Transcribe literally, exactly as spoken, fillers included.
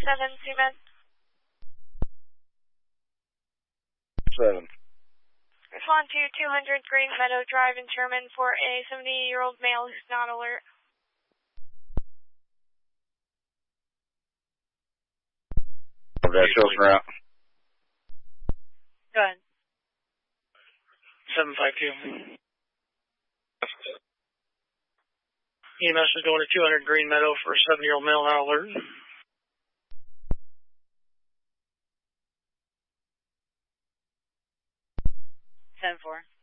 seven, Suman. Seven. Respond to two hundred Green Meadow Drive in Sherman for a seventy-year-old male who's not alert. Okay, Chilson route. Go ahead. seven five two. E M S is going to two hundred Green Meadow for a seventy-year-old male not alert. ten four.